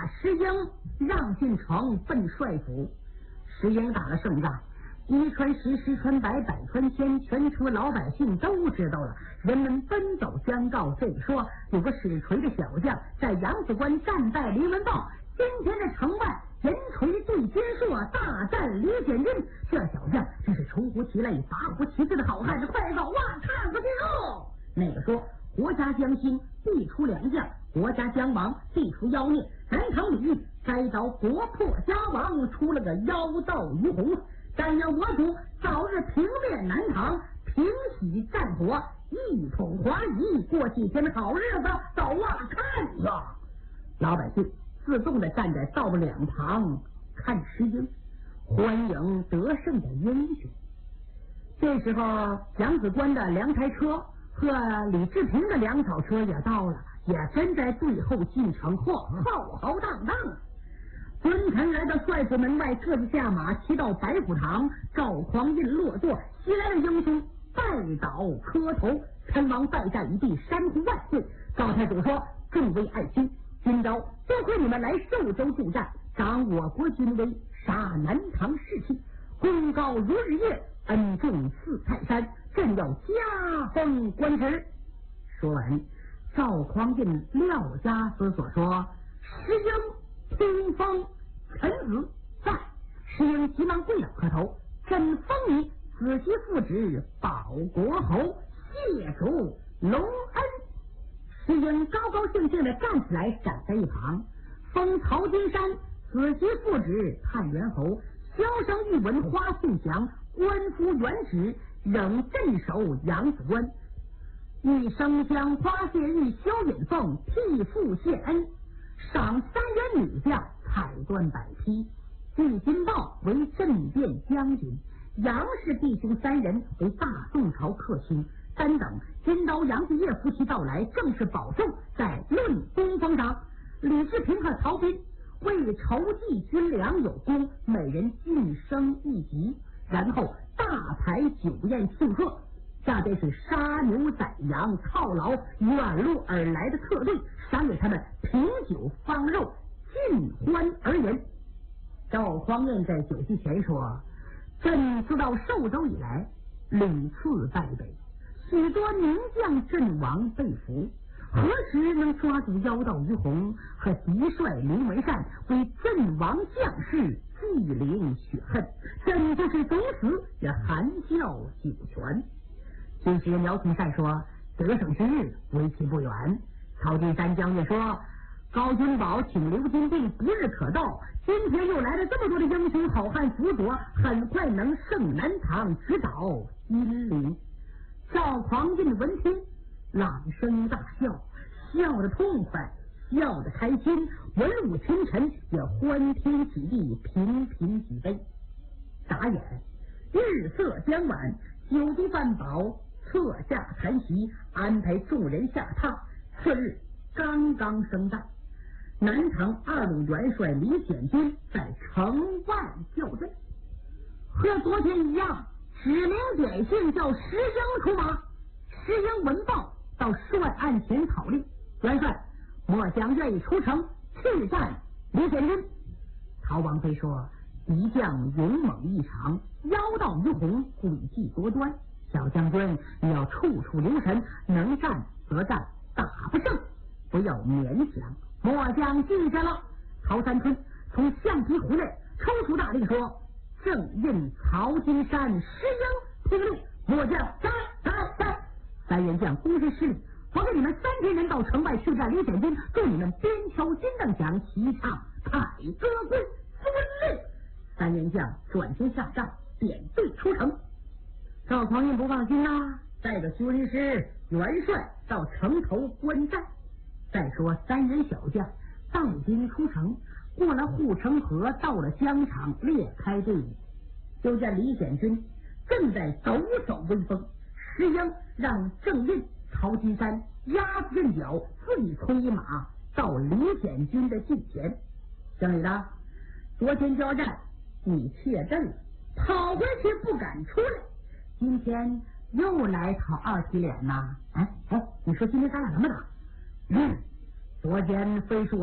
把石英让进城奔帅府。石英打了胜仗，一传十，十传百，百传千，全城的老百姓都知道了。人们奔走相告，这个说有个使锤的小将在扬子关战败黎文豹，今天在城外银锤对金硕，大战李显军。这小将真是出乎其类，拔乎其词的好汉子，快走啊，看过去喽！那个说国家将兴，必出良将；国家将亡，必出妖孽。南唐里该遭国破家亡，出了个妖道于洪。但愿我主早日平灭南唐，平息战火，一统华夷，过几天的好日子。走啊，看呀！老百姓自动的站在道路两旁看石英，欢迎得胜的英雄。这时候扬子关的粮台车和李治平的粮草车也到了，也跟在队后进城，浩浩荡荡。尊臣来到帅府门外，各自下马，骑到白虎堂。赵匡胤落座，袭来的英雄拜倒磕头。陈王拜战一地，山呼万岁。赵太祖说：众位爱卿，今朝多亏你们来寿州助战，长我国军威，杀南唐士气，功高如日月，恩重似泰山，朕要加封官职。说完，赵匡胤廖家思所说：石英听封臣子在。石英急忙跪倒磕头：朕封你子媳父职，保国侯，谢主隆恩。石英高高兴兴地站起来，站在一旁，封曹金山子媳父职，探元侯，萧声一闻花信降，官夫原职，仍镇守扬子关。一生将花谢玉，萧引凤替父谢恩，赏3员女将，彩缎百匹。季金豹为镇殿将军，杨氏弟兄3人为大宋朝客卿。单等金刀杨继业夫妻到来，正式保重，在论功封赏。李治平和曹彬为筹集军粮有功，每人晋升一级，然后大排酒宴庆贺。下边是杀牛宰羊，犒劳远路而来的客队，赏给他们品酒方肉，尽欢而饮。赵匡胤在酒席前说：朕自到寿州以来，屡次败北，许多名将阵亡被俘，何时能抓住妖道于洪和敌帅林文善，为阵亡将士祭灵雪恨？朕就是总死也含笑九泉。军师苗廷善说：得胜之日为期不远。曹金山将军说：高君宝请刘金定不日可到，今天又来了这么多的英雄好汉辅佐，很快能胜南唐，直捣阴陵。赵匡胤闻听，朗声大笑，笑得痛快，笑得开心，文武群臣也欢天喜地，频频举杯。眨眼日色将晚，酒足饭饱，撤下谈席，安排众人下榻。次日刚刚升帐，南唐2路元帅李显军在城外校阵，和昨天一样，指名点姓叫石英出马。石英闻报，到帅案前讨令：元帅，末将愿意出城去战李显军。曹王妃说：敌将勇猛异常，妖道于洪，诡计多端，小将军你要处处留神，能战则战，打不胜不要勉强。末将记下了。曹三春从橡皮湖内抽出大令说：正印曹金山、石英听令，末将在。3员将躬身施礼，我给你们3千人到城外去战李显军，祝你们边敲金凳响，齐唱凯歌归。遵令。3员将转身下帐，点队出城。赵匡胤不放心啊，带着军师元帅到城头观战。再说3员小将到京出城，过了护城河，到了疆场，列开队伍。就见李显军正在抖擞威风，石英让郑印、曹金山压子阵脚，自己催马到李显军的近前。乡里的，昨天交战你怯阵了，跑回去不敢出来，今天又来讨2提脸呐？你说今天咱俩怎么打？昨天非说